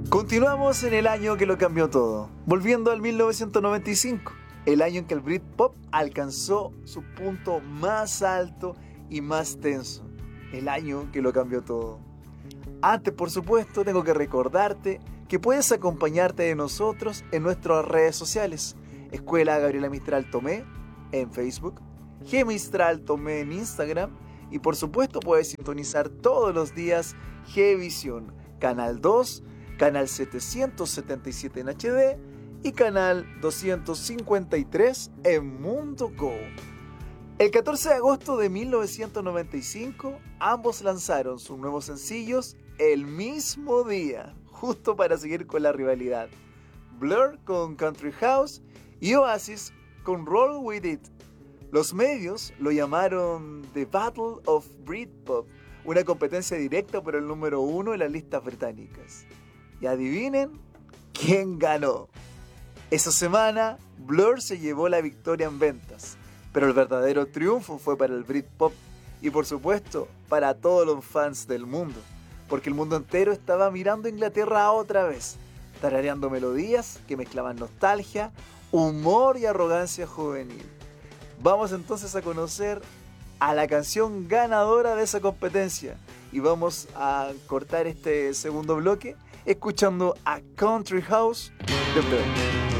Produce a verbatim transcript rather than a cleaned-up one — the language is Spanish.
Continuamos en el año que lo cambió todo, volviendo al mil novecientos noventa y cinco, el año en que el Britpop alcanzó su punto más alto y más tenso, el año que lo cambió todo. Antes, por supuesto, tengo que recordarte que puedes acompañarte de nosotros en nuestras redes sociales, Escuela Gabriela Mistral Tomé en Facebook, G Mistral Tomé en Instagram y por supuesto puedes sintonizar todos los días Gvisión, Canal dos, Canal setecientos setenta y siete en H D y Canal doscientos cincuenta y tres en Mundo Go. El catorce de agosto de mil novecientos noventa y cinco, ambos lanzaron sus nuevos sencillos el mismo día, justo para seguir con la rivalidad. Blur con Country House y Oasis con Roll With It. Los medios lo llamaron The Battle of Britpop, una competencia directa por el número uno en las listas británicas. Y adivinen quién ganó. Esa semana, Blur se llevó la victoria en ventas, pero el verdadero triunfo fue para el Britpop y por supuesto para todos los fans del mundo, porque el mundo entero estaba mirando a Inglaterra otra vez, tarareando melodías que mezclaban nostalgia, humor y arrogancia juvenil. Vamos entonces a conocer a la canción ganadora de esa competencia y vamos a cortar este segundo bloque escuchando a Country House de Blur.